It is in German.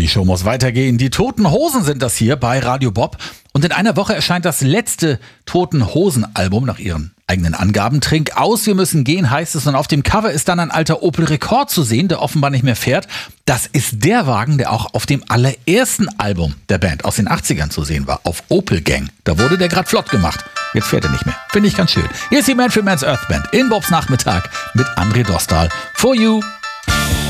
Die Show muss weitergehen. Die Toten Hosen sind das hier bei Radio Bob. Und in einer Woche erscheint das letzte Toten Hosen-Album nach ihren eigenen Angaben. Trink aus, wir müssen gehen, heißt es. Und auf dem Cover ist dann ein alter Opel Rekord zu sehen, der offenbar nicht mehr fährt. Das ist der Wagen, der auch auf dem allerersten Album der Band aus den 80ern zu sehen war. Auf Opel Gang. Da wurde der gerade flott gemacht. Jetzt fährt er nicht mehr. Finde ich ganz schön. Hier ist die Man for Man's Earth Band in Bobs Nachmittag mit André Dostal. For you.